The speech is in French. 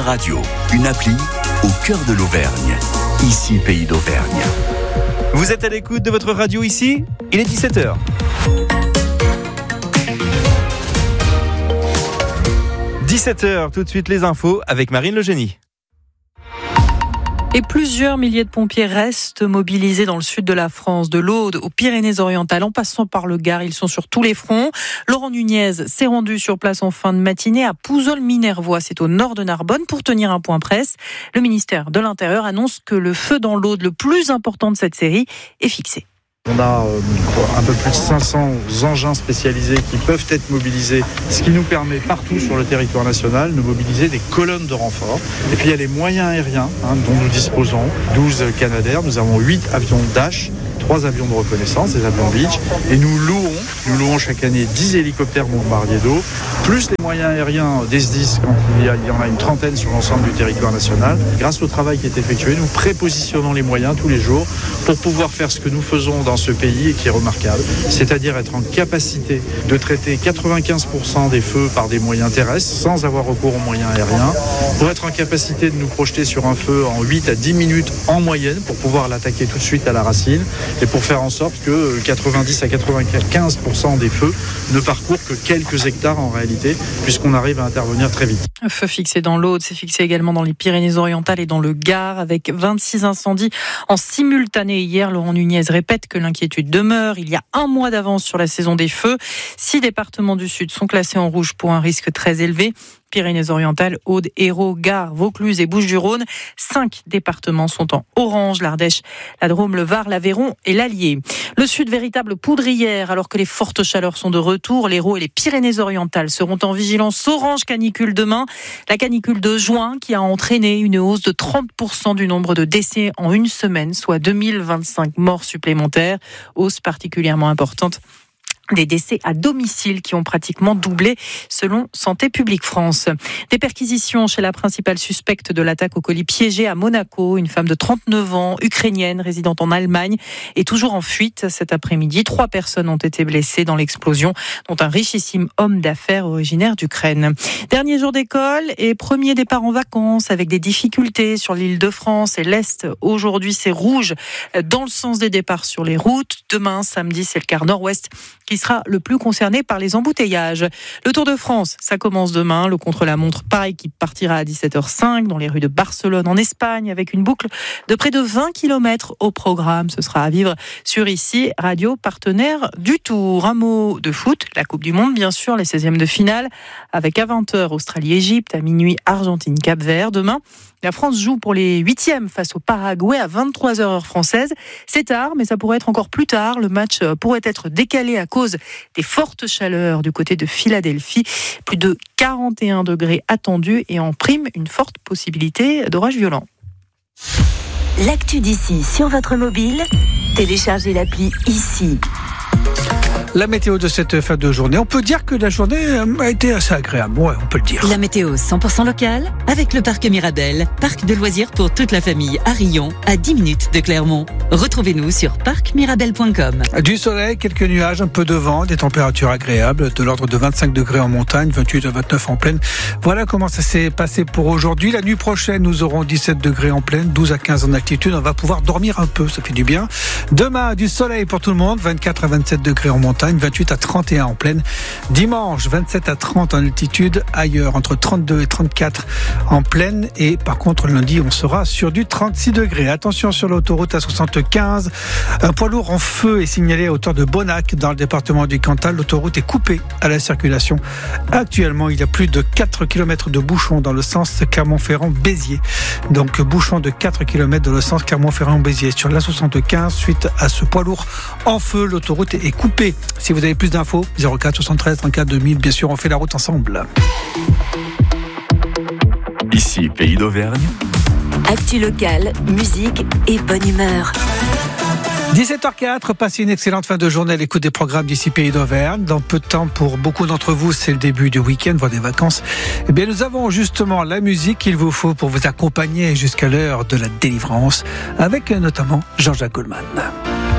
Radio, une appli au cœur de l'Auvergne. Ici, Pays d'Auvergne. Vous êtes à l'écoute de votre radio ici ? Il est 17h. 17h, tout de suite les infos avec Marine Le Génie. Et plusieurs milliers de pompiers restent mobilisés dans le sud de la France, de l'Aude aux Pyrénées-Orientales, en passant par le Gard. Ils sont sur tous les fronts. Laurent Nunez s'est rendu sur place en fin de matinée à Pouzols-Minervois, c'est au nord de Narbonne, pour tenir un point presse. Le ministère de l'Intérieur annonce que le feu dans l'Aude, le plus important de cette série, est fixé. On a un peu plus de 500 engins spécialisés qui peuvent être mobilisés, ce qui nous permet partout sur le territoire national de mobiliser des colonnes de renfort. Et puis il y a les moyens aériens dont nous disposons, 12 Canadair, nous avons 8 avions Dash, 3 avions de reconnaissance, des avions Beech, et nous louons chaque année 10 hélicoptères bombardiers d'eau, plus les moyens aériens des SDIS quand il y en a une trentaine sur l'ensemble du territoire national. Grâce au travail qui est effectué, nous prépositionnons les moyens tous les jours pour pouvoir faire ce que nous faisons dans ce pays et qui est remarquable, c'est-à-dire être en capacité de traiter 95% des feux par des moyens terrestres sans avoir recours aux moyens aériens, pour être en capacité de nous projeter sur un feu en 8 à 10 minutes en moyenne pour pouvoir l'attaquer tout de suite à la racine et pour faire en sorte que 90 à 95% des feux ne parcourent que quelques hectares en réalité, puisqu'on arrive à intervenir très vite. Feu fixé dans l'Aude, c'est fixé également dans les Pyrénées-Orientales et dans le Gard, avec 26 incendies en simultané hier. Laurent Nunez répète que l'inquiétude demeure. Il y a un mois d'avance sur la saison des feux. 6 départements du Sud sont classés en rouge pour un risque très élevé. Pyrénées-Orientales, Aude, Hérault, Gard, Vaucluse et Bouches-du-Rhône. 5 départements sont en orange, l'Ardèche, la Drôme, le Var, l'Aveyron et l'Allier. Le Sud, véritable poudrière, alors que les fortes chaleurs sont de retour. L'Hérault et les Pyrénées-Orientales seront en vigilance orange canicule demain. La canicule de juin qui a entraîné une hausse de 30% du nombre de décès en une semaine, soit 2025 morts supplémentaires. Hausse particulièrement importante des décès à domicile qui ont pratiquement doublé selon Santé publique France. Des perquisitions chez la principale suspecte de l'attaque au colis piégé à Monaco. Une femme de 39 ans, ukrainienne, résidente en Allemagne, est toujours en fuite cet après-midi. 3 personnes ont été blessées dans l'explosion, dont un richissime homme d'affaires originaire d'Ukraine. Dernier jour d'école et premier départ en vacances avec des difficultés sur l'Île-de-France et l'Est. Aujourd'hui, c'est rouge dans le sens des départs sur les routes. Demain, samedi, c'est le quart nord-ouest qui sera le plus concerné par les embouteillages. Le Tour de France, ça commence demain. Le contre-la-montre par équipe partira à 17h05 dans les rues de Barcelone en Espagne avec une boucle de près de 20 km au programme. Ce sera à vivre sur ici, radio partenaire du Tour. Un mot de foot, la Coupe du Monde bien sûr, les 16e de finale avec à 20h Australie-Égypte, à minuit Argentine-Cap-Vert. Demain, la France joue pour les 8e face au Paraguay à 23h heure française. C'est tard, mais ça pourrait être encore plus tard. Le match pourrait être décalé à cause des fortes chaleurs du côté de Philadelphie. Plus de 41 degrés attendus et en prime, une forte possibilité d'orage violent. L'actu d'ici sur votre mobile, téléchargez l'appli ici. La météo de cette fin de journée, on peut dire que la journée a été assez agréable, ouais, on peut le dire. La météo 100% locale avec le parc Mirabel, parc de loisirs pour toute la famille à Rion, à 10 minutes de Clermont. Retrouvez-nous sur parcmirabel.com. Du soleil, quelques nuages, un peu de vent, des températures agréables, de l'ordre de 25 degrés en montagne, 28 à 29 en plaine. Voilà comment ça s'est passé pour aujourd'hui. La nuit prochaine, nous aurons 17 degrés en plaine, 12 à 15 en altitude. On va pouvoir dormir un peu, ça fait du bien. Demain, du soleil pour tout le monde, 24 à 27 degrés en montagne, 28 à 31 en plaine. Dimanche, 27 à 30 en altitude. Ailleurs, entre 32 et 34 en plaine. Et par contre, lundi, on sera sur du 36 degrés. Attention sur l'autoroute A75. Un poids lourd en feu est signalé à hauteur de Bonnac, dans le département du Cantal. L'autoroute est coupée à la circulation. Actuellement, il y a plus de 4 km de bouchons dans le sens Clermont-Ferrand-Béziers. Donc, bouchons de 4 km dans le sens Clermont-Ferrand-Béziers. Sur l'A75, suite à ce poids lourd en feu, l'autoroute est coupée. Si vous avez plus d'infos, 04 73 34 2000, bien sûr, on fait la route ensemble. Ici, Pays d'Auvergne. Actu locale, musique et bonne humeur. 17h04, passez une excellente fin de journée à l'écoute des programmes d'ici Pays d'Auvergne. Dans peu de temps, pour beaucoup d'entre vous, c'est le début du week-end, voire des vacances. Eh bien, nous avons justement la musique qu'il vous faut pour vous accompagner jusqu'à l'heure de la délivrance, avec notamment Jean-Jacques Goldman.